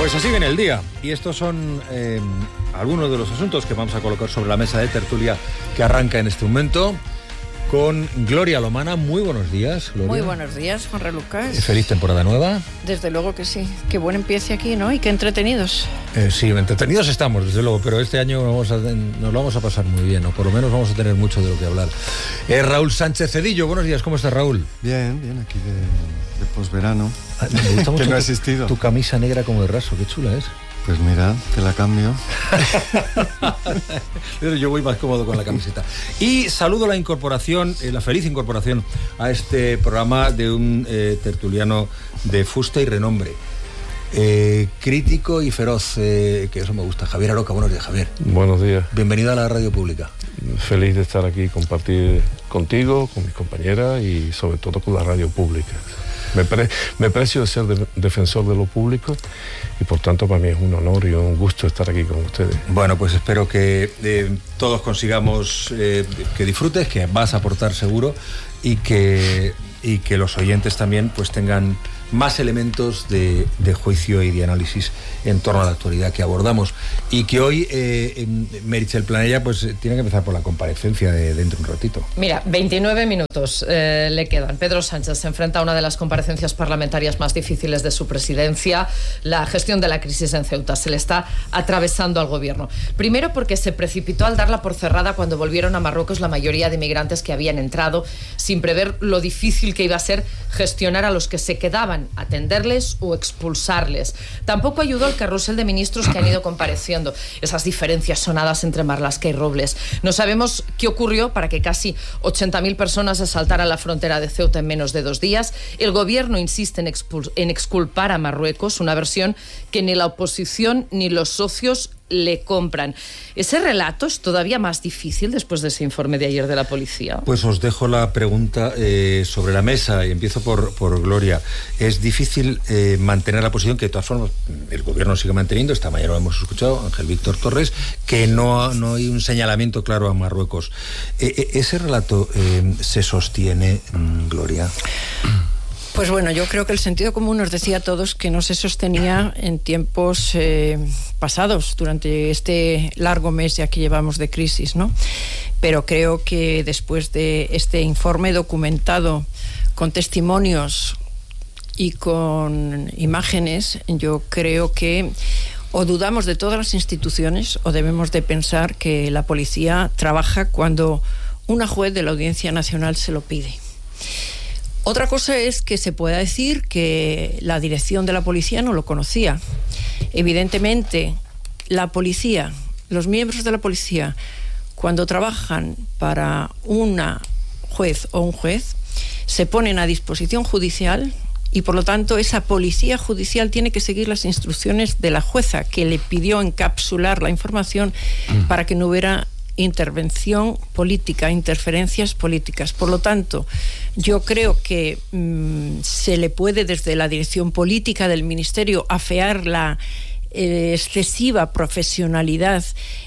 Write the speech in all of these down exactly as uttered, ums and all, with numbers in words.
Pues así viene el día, y estos son eh, algunos de los asuntos que vamos a colocar sobre la mesa de tertulia que arranca en este momento con Gloria Lomana. Muy buenos días, Gloria. Muy buenos días, Juanra Lucas. Feliz temporada nueva. Desde luego que sí. Qué buen empiece aquí, ¿no? Y qué entretenidos. Eh, sí, entretenidos estamos, desde luego, pero este año vamos a, nos lo vamos a pasar muy bien, o por lo menos vamos a tener mucho de lo que hablar. Eh, Raúl Sánchez Cedillo, buenos días, ¿cómo estás, Raúl? Bien, bien, aquí de, de posverano. Ah, me gusta mucho que no ha tu, existido. Tu camisa negra como de raso, qué chula es. Pues mira, te la cambio. Yo voy más cómodo con la camiseta. Y saludo la incorporación, eh, la feliz incorporación a este programa de un eh, tertuliano de fusta y renombre. Eh, crítico y feroz, eh, que eso me gusta. Javier Aroca, buenos días, Javier. Buenos días. Bienvenido a la radio pública. Feliz de estar aquí, compartir contigo, con mis compañeras y sobre todo con la radio pública. Me, pre, me precio de ser de, defensor de lo público y por tanto para mí es un honor y un gusto estar aquí con ustedes. Bueno, pues espero que eh, todos consigamos eh, que disfrutes, que vas a aportar seguro y que, y que los oyentes también pues tengan más elementos de, de juicio y de análisis en torno a la actualidad que abordamos. Y que hoy eh, Meritxell Planella pues tiene que empezar por la comparecencia de dentro de un ratito. Mira, veintinueve minutos eh, le quedan. Pedro Sánchez se enfrenta a una de las comparecencias parlamentarias más difíciles de su presidencia, la gestión de la crisis en Ceuta. Se le está atravesando al gobierno. Primero porque se precipitó al darla por cerrada cuando volvieron a Marruecos la mayoría de inmigrantes que habían entrado, sin prever lo difícil que iba a ser gestionar a los que se quedaban, atenderles o expulsarles. Tampoco ayudó el carrusel de ministros que han ido compareciendo, esas diferencias sonadas entre Marlaska y Robles. No sabemos qué ocurrió para que casi ochenta mil personas se saltaran la frontera de Ceuta en menos de dos días. El gobierno insiste en, expul- en exculpar a Marruecos, una versión que ni la oposición ni los socios le compran. ¿Ese relato es todavía más difícil después de ese informe de ayer de la policía? Pues os dejo la pregunta eh, sobre la mesa y empiezo por, por Gloria. Es difícil eh, mantener la posición que de todas formas el gobierno sigue manteniendo. Esta mañana lo hemos escuchado, Ángel Víctor Torres, que no, no hay un señalamiento claro a Marruecos. Eh, ¿Ese relato eh, se sostiene, Gloria? Pues bueno, yo creo que el sentido común nos decía a todos que no se sostenía en tiempos eh, pasados, durante este largo mes ya que llevamos de crisis, ¿no? Pero creo que después de este informe documentado con testimonios y con imágenes, yo creo que o dudamos de todas las instituciones o debemos de pensar que la policía trabaja cuando una juez de la Audiencia Nacional se lo pide. Otra cosa es que se pueda decir que la dirección de la policía no lo conocía. Evidentemente, la policía, los miembros de la policía, cuando trabajan para una juez o un juez, se ponen a disposición judicial y, por lo tanto, esa policía judicial tiene que seguir las instrucciones de la jueza que le pidió encapsular la información mm. para que no hubiera intervención política, interferencias políticas. Por lo tanto, yo creo que mmm, se le puede desde la dirección política del Ministerio afear la eh, excesiva profesionalidad,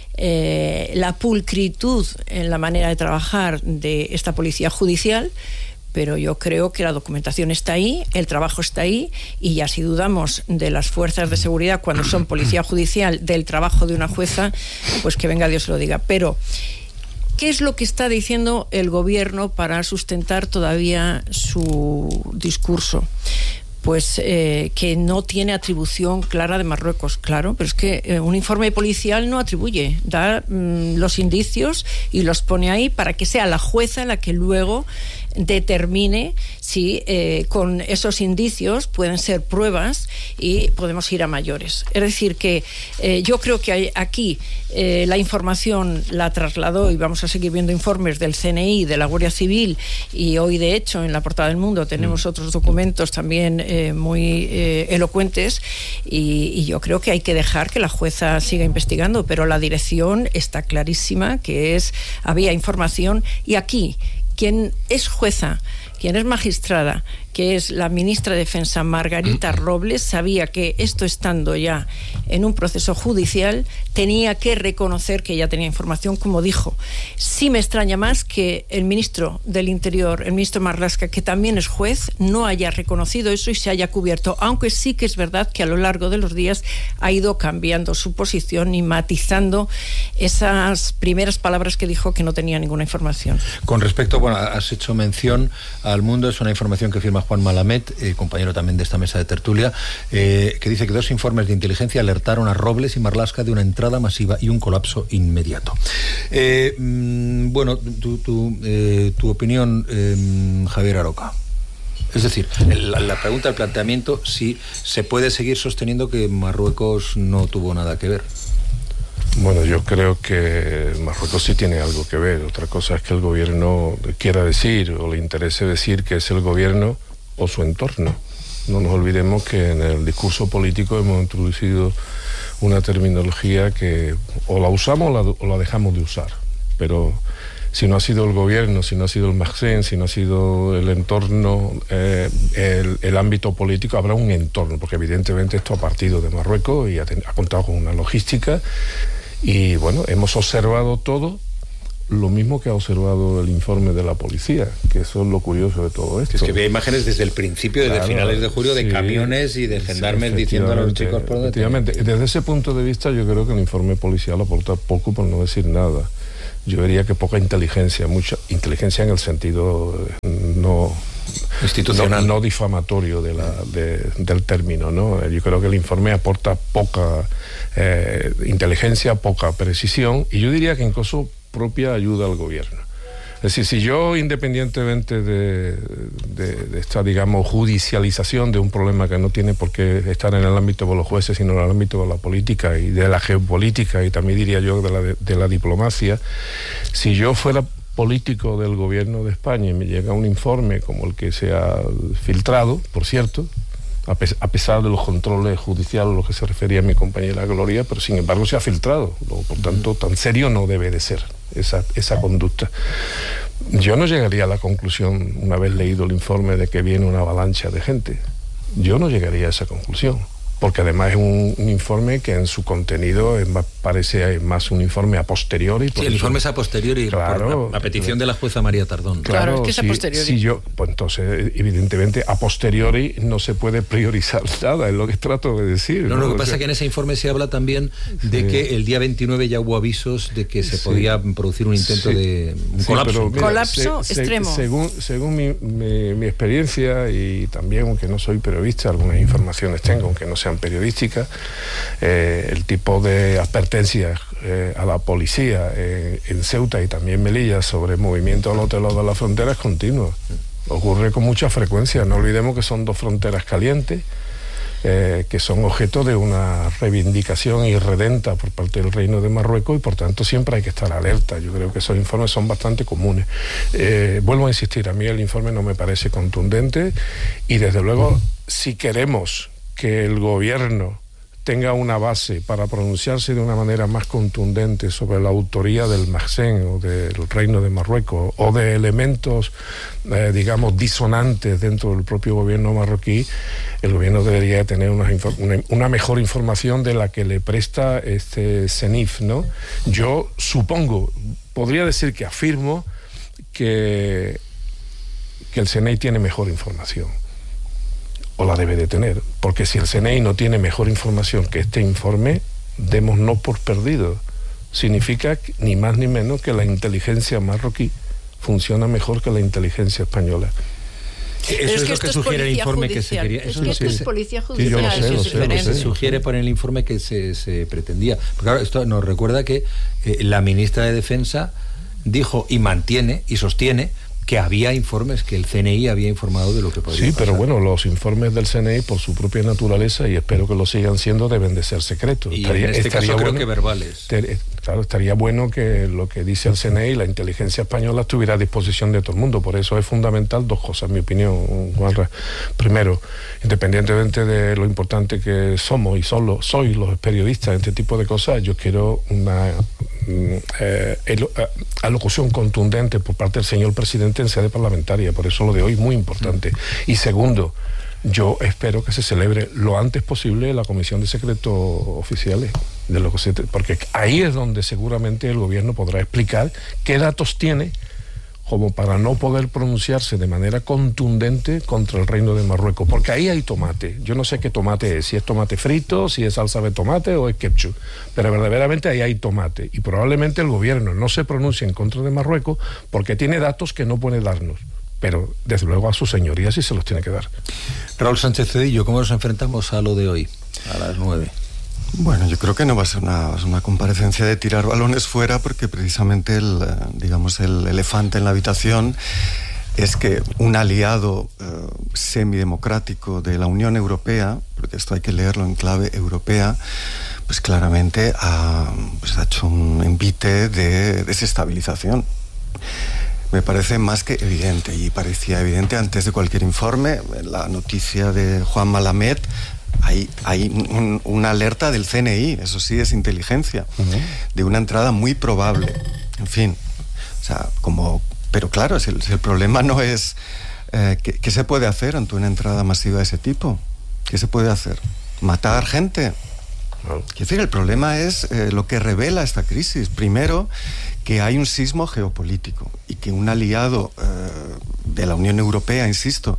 eh, la pulcritud en la manera de trabajar de esta policía judicial, pero yo creo que la documentación está ahí, el trabajo está ahí, y ya si dudamos de las fuerzas de seguridad cuando son policía judicial, del trabajo de una jueza, pues que venga Dios lo diga. Pero, ¿qué es lo que está diciendo el gobierno para sustentar todavía su discurso? Pues eh, que no tiene atribución clara de Marruecos, claro, pero es que eh, un informe policial no atribuye, da mm, los indicios y los pone ahí para que sea la jueza la que luego determine si eh, con esos indicios pueden ser pruebas y podemos ir a mayores. Es decir, que eh, yo creo que hay aquí eh, la información la trasladó, y vamos a seguir viendo informes del C N I, de la Guardia Civil, y hoy de hecho en la portada del Mundo tenemos mm. otros documentos también eh, muy eh, elocuentes, y, y yo creo que hay que dejar que la jueza siga investigando, pero la dirección está clarísima que es había información, y aquí quien es jueza, quien es magistrada, que es la ministra de Defensa Margarita Robles, sabía que esto estando ya en un proceso judicial tenía que reconocer que ya tenía información, como dijo. Sí me extraña más que el ministro del Interior, el ministro Marlaska, que también es juez, no haya reconocido eso y se haya cubierto, aunque sí que es verdad que a lo largo de los días ha ido cambiando su posición y matizando esas primeras palabras que dijo que no tenía ninguna información. Con respecto, bueno, has hecho mención al Mundo, es una información que firma Juan Malamet, eh, compañero también de esta mesa de tertulia, eh, que dice que dos informes de inteligencia alertaron a Robles y Marlaska de una entrada masiva y un colapso inmediato. Eh, mmm, bueno, tu, tu, eh, tu opinión, eh, Javier Aroca. Es decir, la, la pregunta, el planteamiento, si se puede seguir sosteniendo que Marruecos no tuvo nada que ver. Bueno, yo creo que Marruecos sí tiene algo que ver. Otra cosa es que el gobierno quiera decir o le interese decir que es el gobierno o su entorno. No nos olvidemos que en el discurso político hemos introducido una terminología que o la usamos o la, o la dejamos de usar. Pero si no ha sido el gobierno, si no ha sido el Maghreb, si no ha sido el entorno, eh, el, el ámbito político, habrá un entorno, porque evidentemente esto ha partido de Marruecos y ha, ten, ha contado con una logística. Y bueno, hemos observado todo lo mismo que ha observado el informe de la policía, que eso es lo curioso de todo esto. Es que había imágenes desde el principio, desde claro, finales de julio, de sí, camiones y de gendarmes sí, diciendo a los chicos por dónde. Efectivamente, desde ese punto de vista yo creo que el informe policial aporta poco, por no decir nada. Yo diría que poca inteligencia, mucha inteligencia en el sentido no institucional, no, no difamatorio de la, de, del término, ¿no? Yo creo que el informe aporta poca eh, inteligencia, poca precisión, y yo diría que incluso propia ayuda al gobierno. Es decir, si yo, independientemente de, de, de esta, digamos, judicialización de un problema que no tiene por qué estar en el ámbito de los jueces, sino en el ámbito de la política y de la geopolítica, y también diría yo de la, de, de la diplomacia, si yo fuera político del gobierno de España y me llega un informe como el que se ha filtrado, por cierto, a, pe a pesar de los controles judiciales a los que se refería mi compañera Gloria, pero sin embargo se ha filtrado, por tanto tan serio no debe de ser esa, esa conducta. Yo no llegaría a la conclusión, una vez leído el informe, de que viene una avalancha de gente. Yo no llegaría a esa conclusión, porque además es un, un informe que en su contenido es más, parece más un informe a posteriori. Sí, el eso, informe es a posteriori, claro, a, a petición de la jueza María Tardón. Claro, claro, es que es si, a posteriori. Si yo, pues entonces, evidentemente, a posteriori no se puede priorizar nada, es lo que trato de decir. No, ¿no? lo que o pasa sea, es que en ese informe se habla también de sí. que el día veintinueve ya hubo avisos de que se sí. podía producir un intento sí. de un sí, colapso. Pero, mira, colapso se, extremo. Se, según según mi, mi, mi experiencia, y también, aunque no soy periodista, algunas informaciones tengo, aunque no sean periodísticas, Eh, el tipo de advertencias eh, a la policía eh, en Ceuta y también Melilla sobre movimiento al otro lado de la frontera es continuo. Ocurre con mucha frecuencia. No olvidemos que son dos fronteras calientes, eh, que son objeto de una reivindicación irredenta por parte del Reino de Marruecos, y por tanto siempre hay que estar alerta. Yo creo que esos informes son bastante comunes. Eh, vuelvo a insistir, a mí el informe no me parece contundente, y desde luego, si queremos que el gobierno tenga una base para pronunciarse de una manera más contundente sobre la autoría del Maghreb o del Reino de Marruecos, o de elementos, eh, digamos, disonantes dentro del propio gobierno marroquí, el gobierno debería tener una, una, una mejor información de la que le presta este CENIF, ¿no? Yo supongo, podría decir que afirmo que, que el C N I tiene mejor información, o la debe de tener, porque si el C N I no tiene mejor información que este informe, démonos por perdido. Significa ni más ni menos que la inteligencia marroquí funciona mejor que la inteligencia española. Eso es, es que lo que sugiere el informe judicial. Que se quería. Es eso que es esto es policía judicial. Sí, yo lo sé, lo sé, lo sé. Se sugiere por el informe que se, se pretendía. Porque claro, esto nos recuerda que eh, la ministra de Defensa dijo y mantiene y sostiene que había informes, que el C N I había informado de lo que podría Sí, pasar. pero bueno, los informes del C N I, por su propia naturaleza, y espero que lo sigan siendo, deben de ser secretos. Y estaría, en este estaría caso bueno, creo que verbales. Ter, claro, estaría bueno que lo que dice el C N I, la inteligencia española, estuviera a disposición de todo el mundo. Por eso es fundamental dos cosas, en mi opinión, Juanra. Primero, independientemente de lo importante que somos y solo soy los periodistas en este tipo de cosas, yo quiero una eh, el, eh, alocución contundente por parte del señor presidente en sede parlamentaria. Por eso lo de hoy es muy importante. Y segundo, yo espero que se celebre lo antes posible la Comisión de Secretos Oficiales, de lo que se, porque ahí es donde seguramente el gobierno podrá explicar qué datos tiene como para no poder pronunciarse de manera contundente contra el Reino de Marruecos, porque ahí hay tomate. Yo no sé qué tomate es, si es tomate frito, si es salsa de tomate o es ketchup, pero verdaderamente ahí hay tomate, y probablemente el gobierno no se pronuncie en contra de Marruecos porque tiene datos que no puede darnos, pero desde luego a sus señorías sí se los tiene que dar. Raúl Sánchez Cedillo, ¿cómo nos enfrentamos a lo de hoy, a las nueve? Bueno, yo creo que no va a ser una, una comparecencia de tirar balones fuera, porque precisamente el, digamos, el elefante en la habitación es que un aliado eh, semidemocrático de la Unión Europea, porque esto hay que leerlo en clave europea, pues claramente ha, pues ha hecho un envite de desestabilización. Me parece más que evidente, y parecía evidente antes de cualquier informe. La noticia de Juan Malamed, hay, hay un, una alerta del C N I, eso sí es inteligencia, uh-huh. de una entrada muy probable. En fin, o sea, como, pero claro, si el, si el problema no es eh, ¿qué, ¿qué se puede hacer ante una entrada masiva de ese tipo? ¿Qué se puede hacer? ¿Matar gente? Quiero decir, el problema es eh, lo que revela esta crisis. Primero, que hay un sismo geopolítico y que un aliado eh, de la Unión Europea, insisto,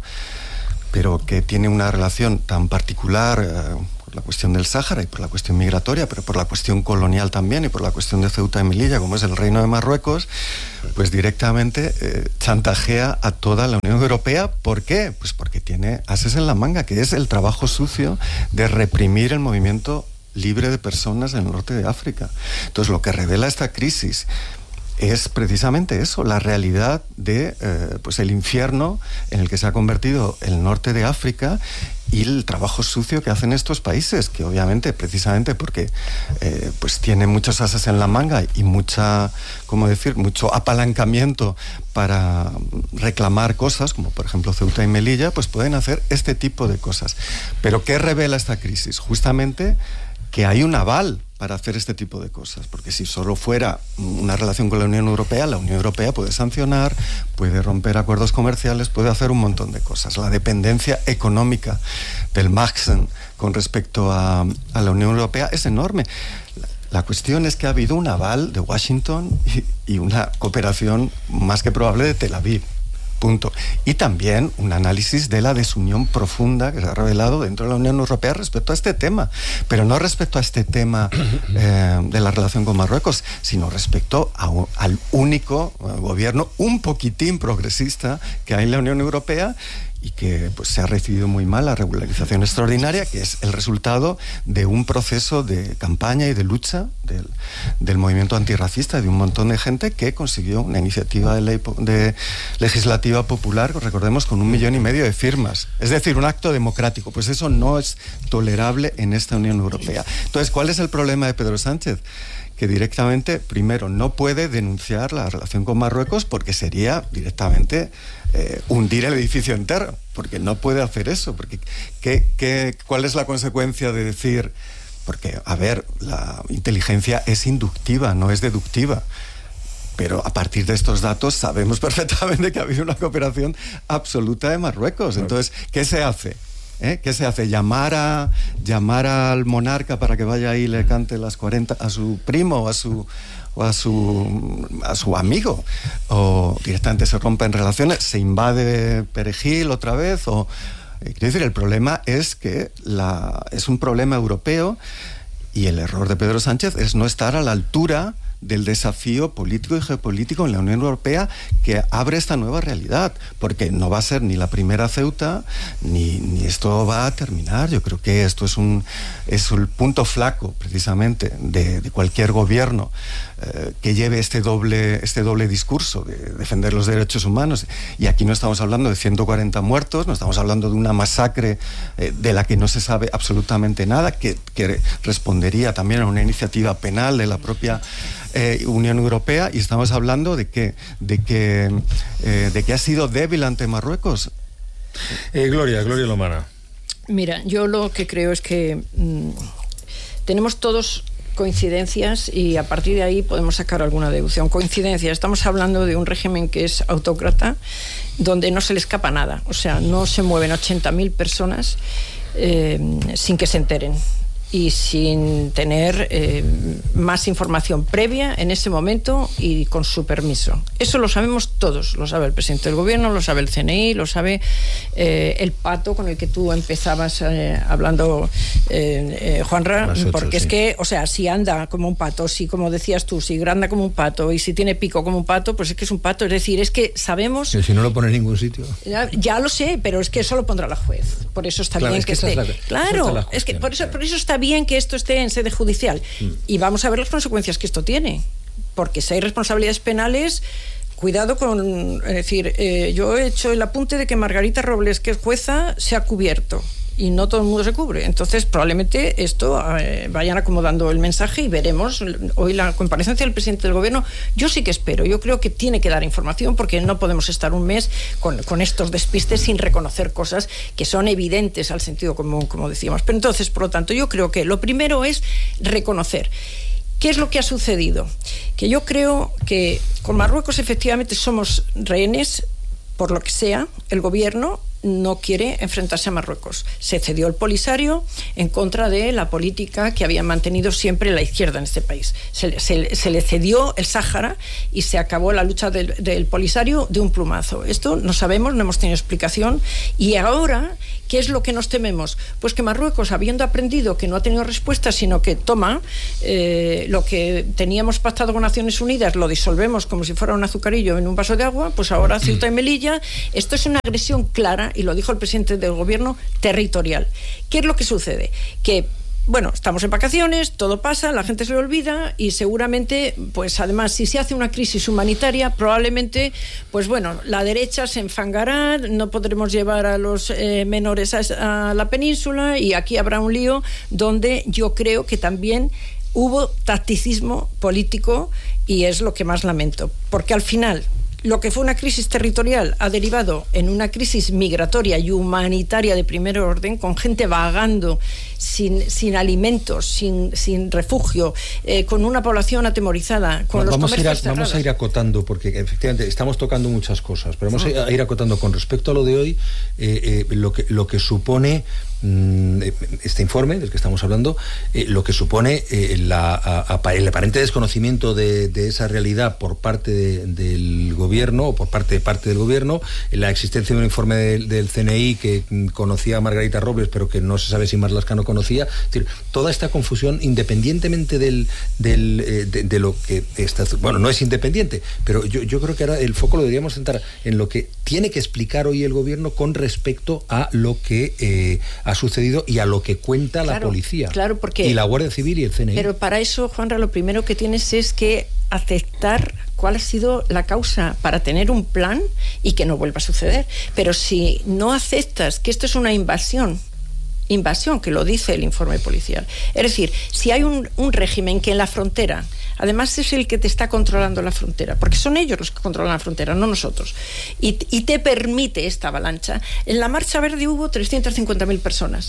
pero que tiene una relación tan particular eh, por la cuestión del Sáhara y por la cuestión migratoria, pero por la cuestión colonial también y por la cuestión de Ceuta y Melilla, como es el Reino de Marruecos, pues directamente eh, chantajea a toda la Unión Europea. ¿Por qué? Pues porque tiene ases en la manga, que es el trabajo sucio de reprimir el movimiento libre de personas en el norte de África. Entonces, lo que revela esta crisis es precisamente eso, la realidad de eh, pues el infierno en el que se ha convertido el norte de África y el trabajo sucio que hacen estos países, que obviamente, precisamente porque eh, pues tienen muchos ases en la manga y mucha, ¿cómo decir?, mucho apalancamiento para reclamar cosas, como por ejemplo Ceuta y Melilla, pues pueden hacer este tipo de cosas. Pero ¿qué revela esta crisis? Justamente que hay un aval para hacer este tipo de cosas, porque si solo fuera una relación con la Unión Europea, la Unión Europea puede sancionar, puede romper acuerdos comerciales, puede hacer un montón de cosas. La dependencia económica del Maxen con respecto a, a la Unión Europea es enorme. La, la cuestión es que ha habido un aval de Washington y, y una cooperación más que probable de Tel Aviv. Punto. Y también un análisis de la desunión profunda que se ha revelado dentro de la Unión Europea respecto a este tema, pero no respecto a este tema eh, de la relación con Marruecos, sino respecto a un, al único eh, gobierno un poquitín progresista que hay en la Unión Europea, y que pues se ha recibido muy mal la regularización extraordinaria, que es el resultado de un proceso de campaña y de lucha del, del movimiento antirracista, de un montón de gente que consiguió una iniciativa de ley de legislativa popular, recordemos, con un millón y medio de firmas, es decir, un acto democrático. Pues eso no es tolerable en esta Unión Europea. Entonces, ¿cuál es el problema de Pedro Sánchez? Que directamente, primero, no puede denunciar la relación con Marruecos porque sería directamente eh, hundir el edificio entero, porque no puede hacer eso. Porque ¿qué, qué, ¿cuál es la consecuencia de decir? Porque, a ver, la inteligencia es inductiva, no es deductiva. Pero a partir de estos datos sabemos perfectamente que ha habido una cooperación absoluta de Marruecos. Entonces, ¿qué se hace? ¿Eh? ¿Qué se hace? ¿Llamar a llamar al monarca para que vaya ahí y le cante las cuarenta a su primo o a su o a su a su amigo? ¿O directamente se rompen relaciones? ¿Se invade Perejil otra vez? O eh, quiero decir, el problema es que la, es un problema europeo, y el error de Pedro Sánchez es no estar a la altura del desafío político y geopolítico en la Unión Europea que abre esta nueva realidad, porque no va a ser ni la primera Ceuta, ni, ni esto va a terminar. Yo creo que esto es un es el punto flaco, precisamente, de, de cualquier gobierno eh, que lleve este doble, este doble discurso de defender los derechos humanos. Y aquí no estamos hablando de ciento cuarenta muertos, no estamos hablando de una masacre eh, de la que no se sabe absolutamente nada, que, que respondería también a una iniciativa penal de la propia Eh, Unión Europea, y estamos hablando de que de que eh, de que ha sido débil ante Marruecos. Eh, Gloria, Gloria Lomana. Mira, yo lo que creo es que mmm, tenemos todos coincidencias y a partir de ahí podemos sacar alguna deducción. Coincidencias, estamos hablando de un régimen que es autócrata, donde no se le escapa nada, o sea, no se mueven ochenta mil personas eh, sin que se enteren y sin tener eh, más información previa en ese momento y con su permiso. Eso lo sabemos todos, lo sabe el presidente del gobierno, lo sabe el C N I, lo sabe eh, el pato con el que tú empezabas eh, hablando, eh, eh, Juanra, ocho, porque sí. Es que, o sea, si anda como un pato, si como decías tú, si anda como un pato y si tiene pico como un pato, pues es que es un pato, es decir, es que sabemos... Pero si no lo pone en ningún sitio. Ya, ya lo sé, pero es que eso lo pondrá la juez, por eso está claro, bien es que, que esté... La, claro, es, cuestión, es que por eso, claro. por eso está bien que esto esté en sede judicial mm. y vamos a ver las consecuencias que esto tiene, porque si hay responsabilidades penales, cuidado con, es decir, eh, yo he hecho el apunte de que Margarita Robles, que es jueza, se ha cubierto y no todo el mundo se cubre, entonces probablemente esto eh, vayan acomodando el mensaje y veremos hoy la comparecencia del presidente del gobierno. Yo sí que espero, yo creo que tiene que dar información porque no podemos estar un mes con, con estos despistes sin reconocer cosas que son evidentes al sentido común, como decíamos. Pero entonces, por lo tanto, yo creo que lo primero es reconocer. ¿Qué es lo que ha sucedido? Que yo creo que con Marruecos efectivamente somos rehenes, por lo que sea, el gobierno no quiere enfrentarse a Marruecos. Se cedió el Polisario en contra de la política que había mantenido siempre la izquierda en este país. Se, se, se le cedió el Sáhara y se acabó la lucha del, del Polisario de un plumazo. Esto no sabemos, no hemos tenido explicación. Y ahora, ¿qué es lo que nos tememos? Pues que Marruecos, habiendo aprendido que no ha tenido respuesta, sino que toma eh, lo que teníamos pactado con Naciones Unidas, lo disolvemos como si fuera un azucarillo en un vaso de agua, pues ahora Ceuta y Melilla. Esto es una agresión clara, y lo dijo el presidente del gobierno, territorial. ¿Qué es lo que sucede? Que, bueno, estamos en vacaciones, todo pasa, la gente se lo olvida y seguramente, pues además, si se hace una crisis humanitaria, probablemente, pues bueno, la derecha se enfangará, no podremos llevar a los eh, menores a, a la península y aquí habrá un lío donde yo creo que también hubo tacticismo político y es lo que más lamento, porque al final lo que fue una crisis territorial ha derivado en una crisis migratoria y humanitaria de primer orden, con gente vagando sin, sin alimentos, sin, sin refugio, eh, con una población atemorizada, con no, los vamos comercios a ir a, cerrados. Vamos a ir acotando, porque efectivamente estamos tocando muchas cosas, pero vamos no. a ir acotando con respecto a lo de hoy, eh, eh, lo que, lo que supone este informe del que estamos hablando, eh, lo que supone eh, la, a, a, el aparente desconocimiento de, de esa realidad por parte de, del gobierno o por parte de parte del gobierno, la existencia de un informe del, del C N I que conocía a Margarita Robles pero que no se sabe si Marlaska no conocía, es decir, toda esta confusión independientemente del, del eh, de, de lo que está, bueno, no es independiente, pero yo, yo creo que ahora el foco lo deberíamos centrar en lo que tiene que explicar hoy el gobierno con respecto a lo que eh, ha sucedido y a lo que cuenta claro, la policía, claro, porque, y la Guardia Civil y el C N I. Pero para eso, Juanra, lo primero que tienes es que aceptar cuál ha sido la causa para tener un plan y que no vuelva a suceder. Pero si no aceptas que esto es una invasión, invasión, que lo dice el informe policial, es decir, si hay un, un régimen que en la frontera, además es el que te está controlando la frontera, porque son ellos los que controlan la frontera, no nosotros, y, y te permite esta avalancha. En la Marcha Verde hubo trescientas cincuenta mil personas.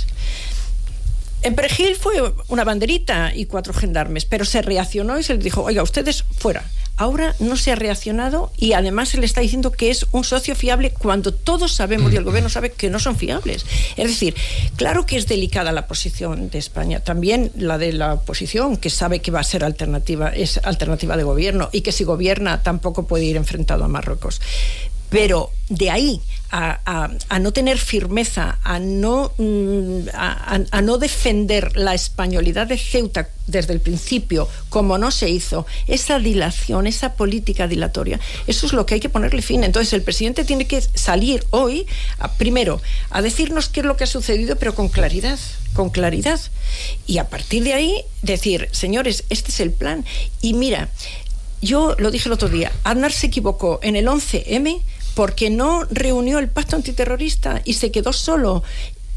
En Perejil fue una banderita y cuatro gendarmes, pero se reaccionó y se les dijo, oiga, ustedes fuera. Ahora no se ha reaccionado y además se le está diciendo que es un socio fiable cuando todos sabemos y el gobierno sabe que no son fiables. Es decir, claro que es delicada la posición de España, también la de la oposición, que sabe que va a ser alternativa, es alternativa de gobierno y que si gobierna tampoco puede ir enfrentado a Marruecos. Pero de ahí a, a, a no tener firmeza, a no, a, a no defender la españolidad de Ceuta desde el principio, como no se hizo, esa dilación, esa política dilatoria, eso es lo que hay que ponerle fin. Entonces el presidente tiene que salir hoy, a, primero, a decirnos qué es lo que ha sucedido, pero con claridad, con claridad. Y a partir de ahí decir, señores, este es el plan. Y mira, yo lo dije el otro día, Aznar se equivocó en el once eme porque no reunió el pacto antiterrorista y se quedó solo.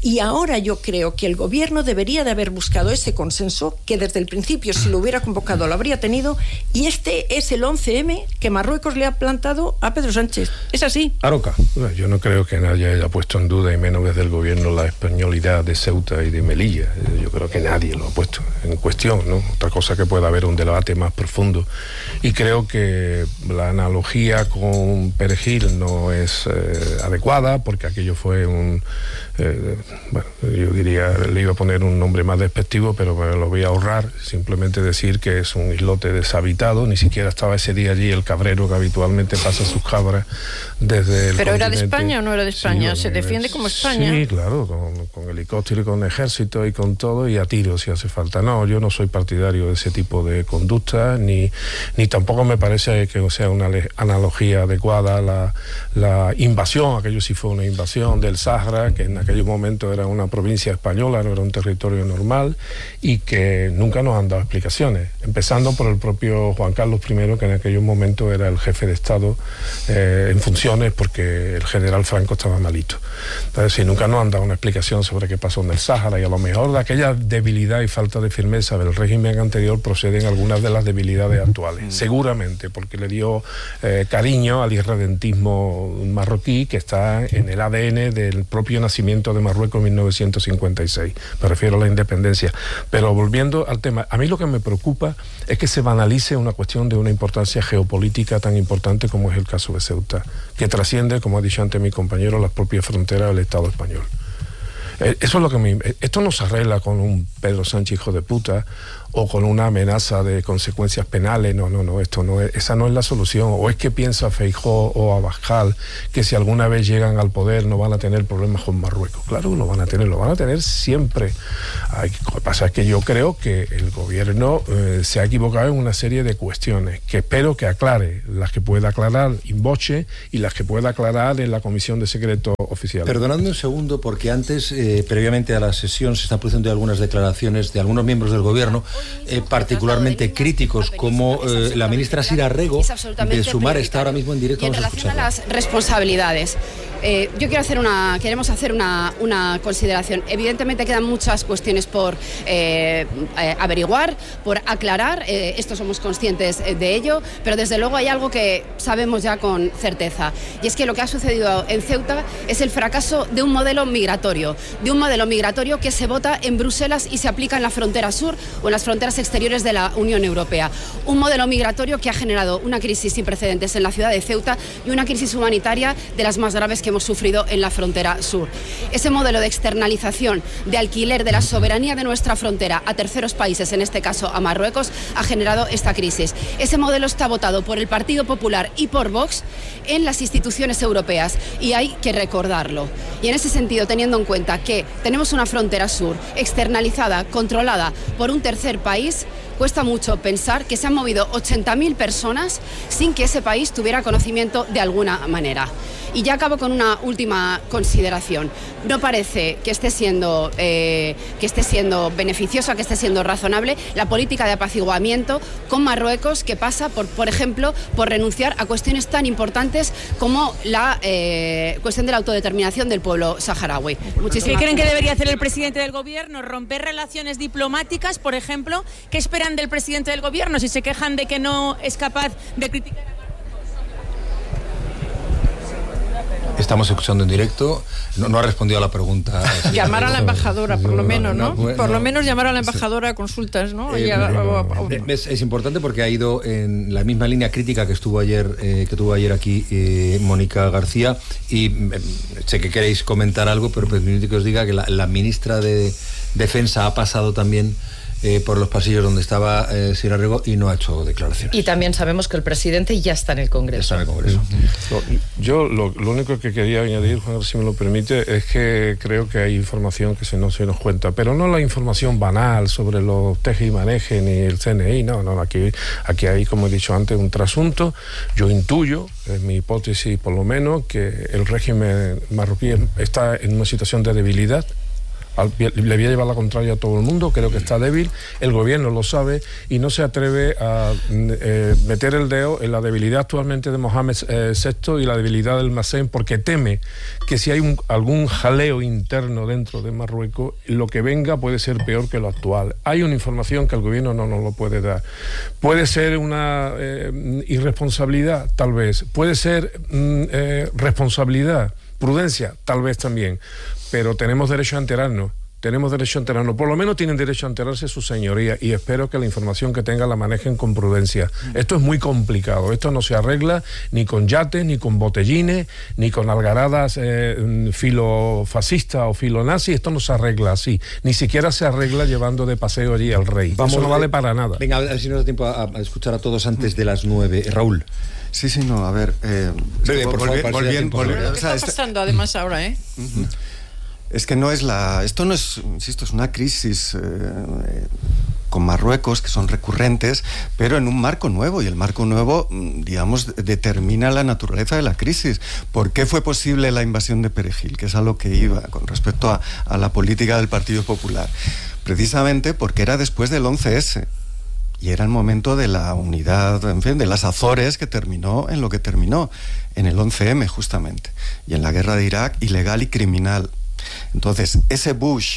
Y ahora yo creo que el gobierno debería de haber buscado ese consenso, que desde el principio, si lo hubiera convocado, lo habría tenido, y este es el once eme que Marruecos le ha plantado a Pedro Sánchez. Es así. Aroca, yo no creo que nadie haya puesto en duda, y menos desde el gobierno, la españolidad de Ceuta y de Melilla. Yo creo que nadie lo ha puesto en cuestión, ¿no? Otra cosa que pueda haber un debate más profundo. Y creo que la analogía con Perejil no es eh, adecuada, porque aquello fue un... Eh, bueno, yo diría, le iba a poner un nombre más despectivo, pero me lo voy a ahorrar, simplemente decir que es un islote deshabitado. Ni siquiera estaba ese día allí el cabrero que habitualmente pasa sus cabras desde el ¿Pero continente. era de España o no era de España? Sí, ¿Se defiende como España? Sí, claro, con, con helicóptero y con ejército y con todo, y a tiro si hace falta. No, yo no soy partidario de ese tipo de conducta, ni, ni tampoco me parece que sea una analogía adecuada la, la invasión. Aquello sí fue una invasión del Sáhara, que en aquel momento era una provincia española, no era un territorio normal, y que nunca nos han dado explicaciones, empezando por el propio Juan Carlos primero, que en aquel momento era el jefe de Estado eh, en funciones, porque el general Franco estaba malito. Entonces, sí, nunca nos han dado una explicación sobre qué pasó en el Sáhara, y a lo mejor de aquella debilidad y falta de firmeza del régimen anterior proceden algunas de las debilidades actuales, mm. seguramente, porque le dio eh, cariño al irredentismo marroquí, que está en el A D N del propio nacimiento de Marruecos en mil novecientos cincuenta y seis. Me refiero a la independencia. Pero volviendo al tema, a mí lo que me preocupa es que se banalice una cuestión de una importancia geopolítica tan importante como es el caso de Ceuta, que trasciende, como ha dicho antes mi compañero, las propias fronteras del Estado español. Eso es lo que me... Esto no se arregla con un Pedro Sánchez hijo de puta o con una amenaza de consecuencias penales. No, no, no, esto no es, esa no es la solución. O es que piensa Feijóo o Abascal que si alguna vez llegan al poder no van a tener problemas con Marruecos. Claro que lo van a tener, lo van a tener siempre. Ay, lo que pasa es que yo creo que el gobierno eh, se ha equivocado en una serie de cuestiones que espero que aclare, las que pueda aclarar in voce y las que pueda aclarar en la Comisión de Secretos Oficiales. Perdonadme un segundo, porque antes, eh, previamente a la sesión, se están produciendo algunas declaraciones de algunos miembros del gobierno, Eh, particularmente críticos, como eh, la ministra Sira Rego de Sumar está ahora mismo en directo. Y en relación a las responsabilidades, eh, yo quiero hacer una, queremos hacer una, una consideración. Evidentemente quedan muchas cuestiones por eh, eh, averiguar, por aclarar, eh, esto somos conscientes de ello, pero desde luego hay algo que sabemos ya con certeza, y es que lo que ha sucedido en Ceuta es el fracaso de un modelo migratorio, de un modelo migratorio que se vota en Bruselas y se aplica en la frontera sur o en las fronteras exteriores de la Unión Europea. Un modelo migratorio que ha generado una crisis sin precedentes en la ciudad de Ceuta y una crisis humanitaria de las más graves que hemos sufrido en la frontera sur. Ese modelo de externalización, de alquiler de la soberanía de nuestra frontera a terceros países, en este caso a Marruecos, ha generado esta crisis. Ese modelo está votado por el Partido Popular y por Vox en las instituciones europeas, y hay que recordarlo. Y en ese sentido, teniendo en cuenta que tenemos una frontera sur externalizada, controlada por un tercer país, cuesta mucho pensar que se han movido ochenta mil personas sin que ese país tuviera conocimiento de alguna manera. Y ya acabo con una última consideración. No parece que esté siendo, eh, que esté siendo beneficiosa, que esté siendo razonable la política de apaciguamiento con Marruecos, que pasa, por, por ejemplo, por renunciar a cuestiones tan importantes como la eh, cuestión de la autodeterminación del pueblo saharaui. ¿Qué creen que debería hacer el presidente del gobierno? ¿Romper relaciones diplomáticas, por ejemplo? ¿Qué esperan del presidente del gobierno si se quejan de que no es capaz de criticar a... Estamos escuchando en directo. No, no ha respondido a la pregunta. Llamar a la embajadora, por lo menos, ¿no? no, no por no. lo menos llamar a la embajadora a consultas, ¿no? Eh, y a, no, a, a, es, es importante porque ha ido en la misma línea crítica que estuvo ayer, eh, que tuvo ayer aquí eh, Mónica García. Y eh, sé que queréis comentar algo, pero permitid que os diga que la, la ministra de Defensa ha pasado también Eh, por los pasillos donde estaba eh, Sira Rego y no ha hecho declaraciones. Y también sabemos que el presidente ya está en el Congreso. Ya está en el Congreso. No, yo lo, lo único que quería añadir, Juan, si me lo permite, es que creo que hay información que se no se nos cuenta, pero no la información banal sobre los teje y maneje ni el C N I, no, no, aquí, aquí hay, como he dicho antes, un trasunto. Yo intuyo, es mi hipótesis por lo menos, que el régimen marroquí está en una situación de debilidad al, le voy a llevar la contraria a todo el mundo, creo que está débil, el gobierno lo sabe y no se atreve a eh, meter el dedo en la debilidad actualmente de Mohamed eh, sexto y la debilidad del Masén, porque teme que si hay un, algún jaleo interno dentro de Marruecos, lo que venga puede ser peor que lo actual. Hay una información que el gobierno no nos lo puede dar. Puede ser una eh, irresponsabilidad, tal vez. Puede ser mm, eh, responsabilidad, prudencia, tal vez también. Pero tenemos derecho a enterarnos. Tenemos derecho a enterarnos. Por lo menos tienen derecho a enterarse su señoría, y espero que la información que tengan la manejen con prudencia. Esto es muy complicado. Esto no se arregla ni con yates, ni con botellines, ni con algaradas eh, filofascistas o filonazi. Esto no se arregla así. Ni siquiera se arregla llevando de paseo allí al rey. Vamos, Eso no vale para nada. Venga, a ver si nos da tiempo a, a escuchar a todos antes de las nueve. Raúl. Sí, sí, no, a ver... Eh, Breve, por volvi, favor, volvi, volvi, volvi, Lo que o sea, está pasando este... además ahora, ¿eh? Uh-huh. Es que no es la... Esto no es, insisto, es una crisis eh, con Marruecos que son recurrentes, pero en un marco nuevo, y el marco nuevo, digamos, determina la naturaleza de la crisis. ¿Por qué fue posible la invasión de Perejil? Que es a lo que iba con respecto a, a la política del Partido Popular. Precisamente porque era después del once ese. Y era el momento de la unidad, en fin, de las Azores, que terminó en lo que terminó, en el once eme justamente, y en la guerra de Irak, ilegal y criminal. Entonces, ese Bush,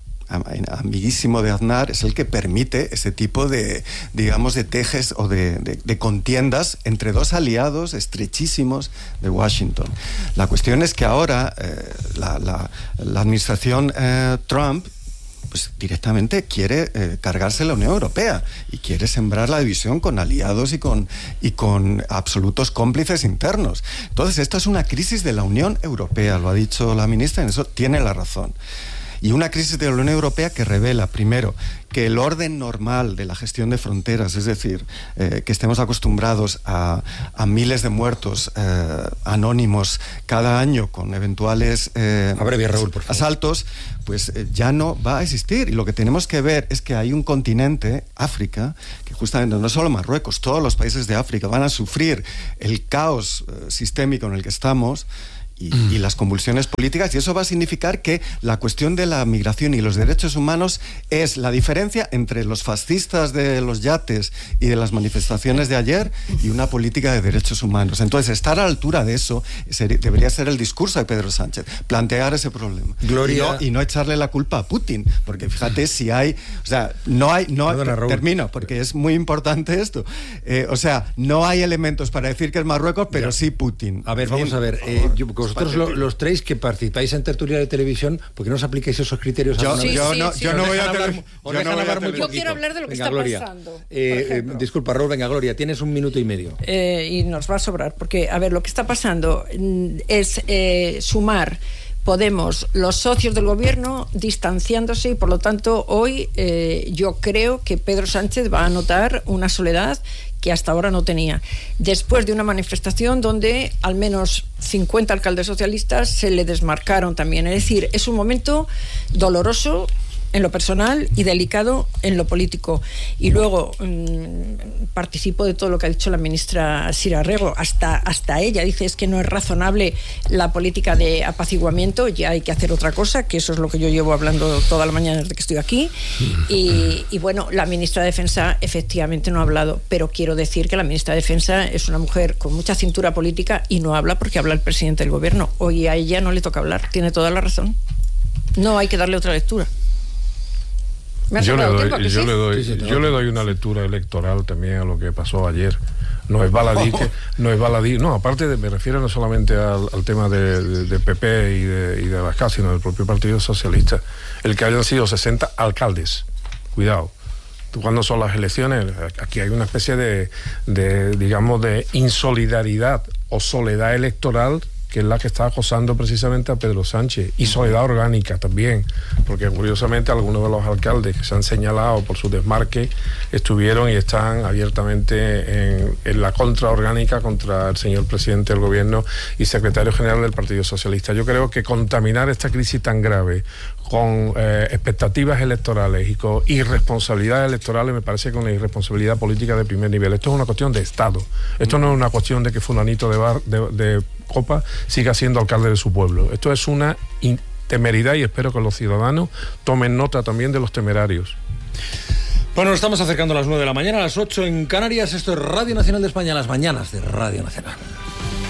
amiguísimo de Aznar, es el que permite ese tipo de, digamos, de tejes o de, de, de contiendas entre dos aliados estrechísimos de Washington. La cuestión es que ahora eh, la, la, la administración eh, Trump pues directamente quiere eh, cargarse la Unión Europea y quiere sembrar la división con aliados y con, y con absolutos cómplices internos. Entonces, esto es una crisis de la Unión Europea, lo ha dicho la ministra, en eso tiene la razón. Y una crisis de la Unión Europea que revela, primero, que el orden normal de la gestión de fronteras, es decir, eh, que estemos acostumbrados a, a miles de muertos eh, anónimos cada año con eventuales eh, Abrevia, Raúl, por favor. asaltos, pues eh, ya no va a existir. Y lo que tenemos que ver es que hay un continente, África, que justamente no solo Marruecos, todos los países de África van a sufrir el caos eh, sistémico en el que estamos, Y, y las convulsiones políticas, y eso va a significar que la cuestión de la migración y los derechos humanos es la diferencia entre los fascistas de los yates y de las manifestaciones de ayer y una política de derechos humanos. Entonces, estar a la altura de eso ser, debería ser el discurso de Pedro Sánchez, plantear ese problema. Gloria... Y, no, y no echarle la culpa a Putin, porque fíjate si hay... O sea, no hay... No, Perdona, Raúl. Termino, porque es muy importante esto. Eh, o sea, no hay elementos para decir que es Marruecos, pero ya. sí Putin. A ver, vamos Bien, a ver. Eh, yo, vosotros lo, los tres que participáis en tertulia de televisión, ¿por qué no os aplicáis esos criterios? Yo, sí, yo, sí, no, sí, yo sí. no voy a hablar, tener, os yo dejan no hablar muy Yo poquito. quiero hablar de lo que Venga, está Gloria. pasando. Eh, eh, disculpa, Raúl, venga, Gloria, tienes un minuto y medio. Eh, y nos va a sobrar, porque, a ver, lo que está pasando es eh, sumar Podemos, los socios del gobierno, distanciándose, y por lo tanto hoy eh, yo creo que Pedro Sánchez va a notar una soledad que hasta ahora no tenía, después de una manifestación donde al menos cincuenta alcaldes socialistas se le desmarcaron también. Es decir, es un momento doloroso en lo personal y delicado en lo político. Y luego mmm, participo de todo lo que ha dicho la ministra Sira Rego. Hasta, hasta ella dice es que no es razonable la política de apaciguamiento, ya hay que hacer otra cosa, que eso es lo que yo llevo hablando toda la mañana desde que estoy aquí. Y, y bueno, la ministra de Defensa efectivamente no ha hablado, pero quiero decir que la ministra de Defensa es una mujer con mucha cintura política y no habla porque habla el presidente del gobierno. Hoy a ella no le toca hablar, tiene toda la razón. No hay que darle otra lectura. Yo le doy, yo, sí? le doy, sí, sí, yo le doy una lectura electoral también a lo que pasó ayer. No es baladí, que, no es baladí. No, aparte de, me refiero no solamente al, al tema de, de, de P P y de, y de Abascal, sino del propio Partido Socialista. El que hayan sido sesenta alcaldes. Cuidado. Cuando son las elecciones, aquí hay una especie de, de digamos, de insolidaridad o soledad electoral, que es la que está acosando precisamente a Pedro Sánchez, y soledad orgánica también, porque curiosamente algunos de los alcaldes que se han señalado por su desmarque estuvieron y están abiertamente en, en la contra orgánica contra el señor presidente del gobierno y secretario general del Partido Socialista. Yo creo que contaminar esta crisis tan grave con eh, expectativas electorales y con irresponsabilidades electorales me parece que es una irresponsabilidad política de primer nivel. Esto es una cuestión de Estado. Esto no es una cuestión de que fulanito de, bar, de, de Copa siga siendo alcalde de su pueblo. Esto es una in, temeridad, y espero que los ciudadanos tomen nota también de los temerarios. Bueno, nos estamos acercando a las nueve de la mañana, a las ocho en Canarias. Esto es Radio Nacional de España, las mañanas de Radio Nacional.